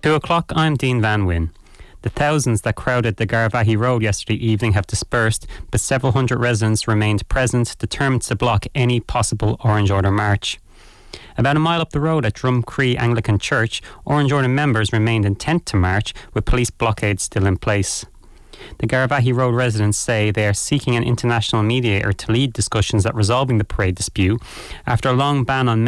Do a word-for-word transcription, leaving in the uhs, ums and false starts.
Two o'clock, I'm Dean Van Wyn. The thousands that crowded the Garvaghey Road yesterday evening have dispersed, but several hundred residents remained present, determined to block any possible Orange Order march. About a mile up the road at Drumcree Anglican Church, Orange Order members remained intent to march, with police blockades still in place. The Garvaghey Road residents say they are seeking an international mediator to lead discussions at resolving the parade dispute after a long ban on